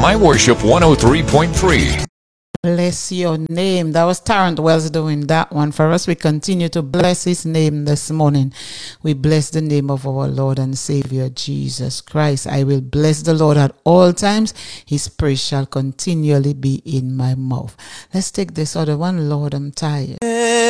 My Worship 103.3. Bless your name. That was Tarrant Wells doing that one for us. We continue to bless his name this morning. We bless the name of our Lord and Savior Jesus Christ. I will bless the Lord at all times. His praise shall continually be in my mouth. Let's take this other one. Lord, I'm tired.